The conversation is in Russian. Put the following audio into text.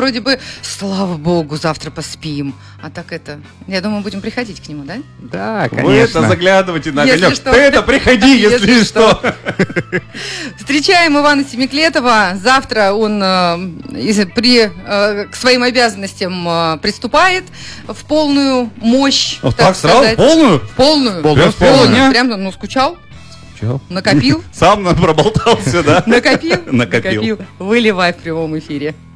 вроде бы, слава богу, завтра поспим. А так это... Я думаю, будем приходить к нему, да? Да, конечно. Вы это заглядывайте на Если огонек. что. Ты это приходи, если что. Встречаем Ивана Семиклетова. Завтра он к своим обязанностям приступает в полную мощь. Так сразу? сказать. Полную? Полную. Прям с первого дня? Прям, скучал, Чего? накопил. Сам проболтался, да? Накопил. Накопил. Выливай в прямом эфире.